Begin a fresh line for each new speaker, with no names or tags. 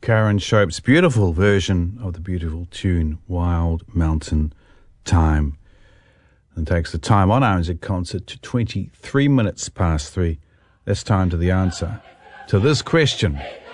Karen Shope's beautiful version of the beautiful tune Wild Mountain Time. And takes the time on RNZ Concert to 23 minutes past 3. That's time to the answer to this question.